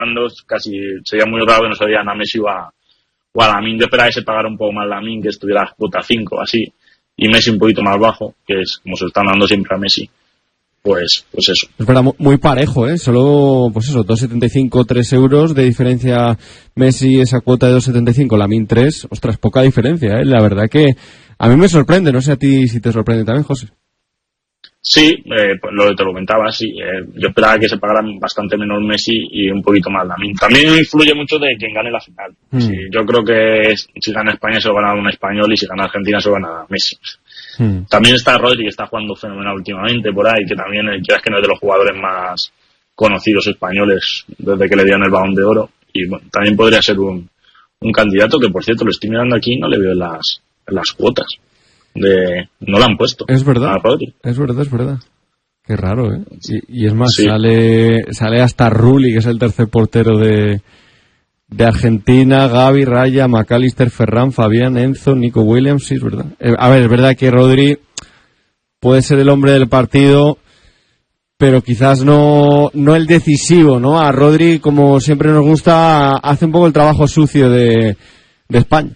casi sería muy raro que no se dieran a Messi o a Lamine. Yo esperaba que se pagara un poco más Lamine, que estuviera a cuota 5 así, y Messi un poquito más bajo, que es como se lo están dando siempre a Messi. Pues eso. Es verdad, muy parejo, solo, pues eso, 2,75, 3 euros de diferencia. Messi, esa cuota de 2,75, Lamine 3, ostras, poca diferencia, la verdad que a mí me sorprende, no sé a ti si te sorprende también, José. Sí, pues lo que te lo comentaba, sí. Yo esperaba que se pagaran bastante menos Messi y un poquito más Lamine. También influye mucho de quien gane la final. Sí, yo creo que si gana España se lo gana un español y si gana Argentina se lo gana Messi. También está Rodri, que está jugando fenomenal últimamente por ahí, que también quizás que no es de los jugadores más conocidos españoles desde que le dieron el Balón de Oro. Y bueno, también podría ser un candidato que, por cierto, lo estoy mirando aquí y no le veo las cuotas. No lo han puesto. Es verdad. Es verdad. Qué raro, y es más, sí. Sale hasta Rulli, que es el tercer portero de Argentina, Gavi, Raya, McAllister, Ferran, Fabián, Enzo, Nico Williams, sí, es verdad. A ver, es verdad que Rodri puede ser el hombre del partido, pero quizás no el decisivo, ¿no? A Rodri, como siempre nos gusta, hace un poco el trabajo sucio de España.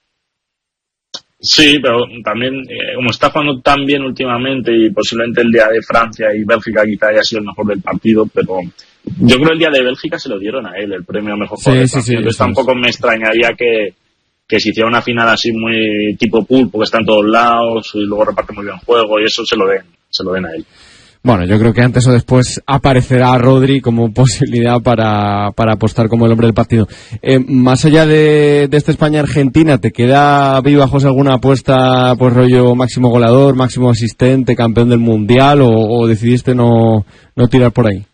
Sí, pero también, como está jugando tan bien últimamente y posiblemente el día de Francia y Bélgica quizá haya sido el mejor del partido, pero yo creo que el día de Bélgica se lo dieron a él, el premio a mejor jugador del partido. Entonces tampoco me extrañaría que se hiciera una final así muy tipo pool, porque está en todos lados y luego reparte muy bien juego y eso se lo den a él. Bueno, yo creo que antes o después aparecerá Rodri como posibilidad para apostar como el hombre del partido. Más allá de esta España-Argentina, ¿te queda viva, José, alguna apuesta, pues rollo máximo goleador, máximo asistente, campeón del mundial, o decidiste no tirar por ahí?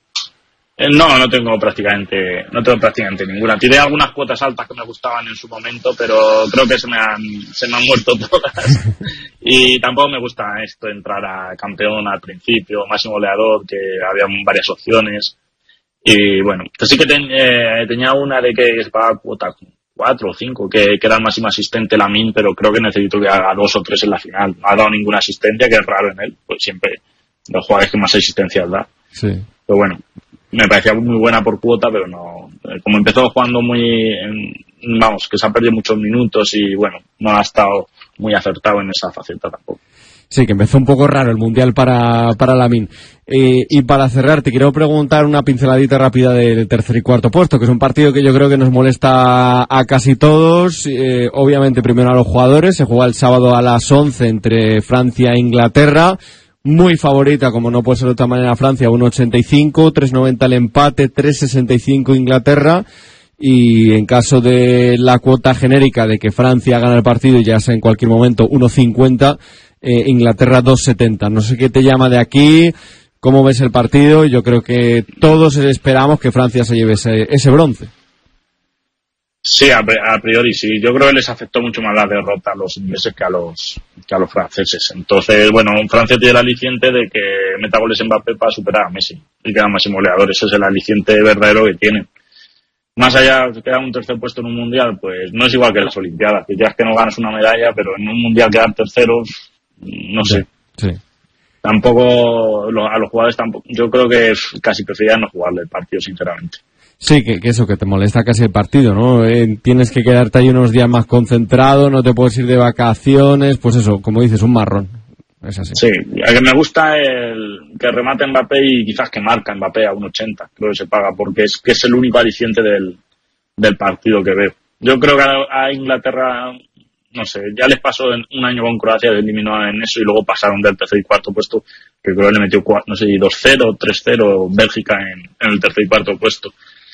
No tengo prácticamente ninguna. Tiré algunas cuotas altas que me gustaban en su momento, pero creo que se me han muerto todas. Y tampoco me gusta esto, entrar a campeón al principio, máximo goleador, que había varias opciones. Y bueno, pues sí que tenía una de que se pagaba cuota 4 o 5, que era el máximo asistente Lamine, pero creo que necesito que haga 2 o 3 en la final. No ha dado ninguna asistencia, que es raro en él, pues siempre los jugadores que más asistencias da. Sí. Pero bueno, me parecía muy buena por cuota, pero no, como empezó jugando que se ha perdido muchos minutos y bueno, no ha estado muy acertado en esa faceta tampoco. Sí, que empezó un poco raro el mundial para Lamine. Y para cerrar, te quiero preguntar una pinceladita rápida del tercer y cuarto puesto, que es un partido que yo creo que nos molesta a casi todos. Obviamente primero a los jugadores, se juega el sábado a las 11 entre Francia e Inglaterra. Muy favorita, como no puede ser de otra manera, Francia, 1,85, 3,90 el empate, 3,65 Inglaterra, y en caso de la cuota genérica de que Francia gana el partido, ya sea en cualquier momento, 1,50, Inglaterra 2,70. No sé qué te llama de aquí, cómo ves el partido. Yo creo que todos esperamos que Francia se lleve ese bronce. Sí, a priori sí. Yo creo que les afectó mucho más la derrota a los ingleses que a los franceses. Entonces, bueno, Francia tiene el aliciente de que meta goles Mbappé para superar a Messi y queda máximo goleador. Ese es el aliciente verdadero que tiene. Más allá de quedar un tercer puesto en un mundial, pues no es igual que en las Olimpiadas, que ya es que no ganas una medalla, pero en un mundial quedar terceros, no sé. Sí. Tampoco, a los jugadores tampoco. Yo creo que casi preferiría no jugarle el partido, sinceramente. Sí, que eso, que te molesta casi el partido, ¿no? Tienes que quedarte ahí unos días más concentrado, no te puedes ir de vacaciones, pues eso, como dices, un marrón. Es así. Sí, a que me gusta que remate Mbappé y quizás que marca Mbappé a 1,80, creo que se paga, porque es el único aliciente del partido que veo. Yo creo que a Inglaterra, no sé, ya les pasó un año con Croacia, les eliminó en eso y luego pasaron del tercer y cuarto puesto, que creo que le metió 2-0, 3-0 Bélgica en el tercer y cuarto puesto.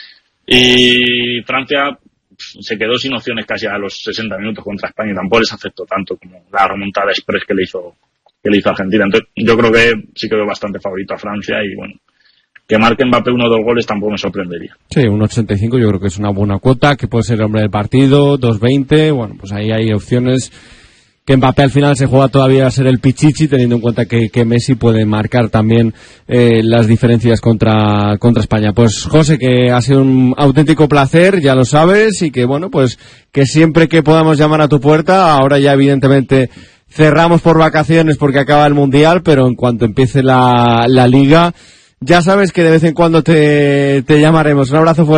Y Francia se quedó sin opciones casi a los 60 minutos contra España y tampoco les afectó tanto como la remontada express que le hizo Argentina. Entonces yo creo que sí quedó bastante favorito a Francia y bueno, que marque Mbappé 1 o 2 goles tampoco me sorprendería. Sí, 1,85 yo creo que es una buena cuota, que puede ser el hombre del partido, 2,20, bueno, pues ahí hay opciones. Que Mbappé al final se juega todavía a ser el pichichi, teniendo en cuenta que Messi puede marcar también las diferencias contra España. Pues José, que ha sido un auténtico placer, ya lo sabes, y que bueno, pues que siempre que podamos llamar a tu puerta, ahora ya evidentemente cerramos por vacaciones porque acaba el Mundial, pero en cuanto empiece la Liga, ya sabes que de vez en cuando te llamaremos. Un abrazo fuerte.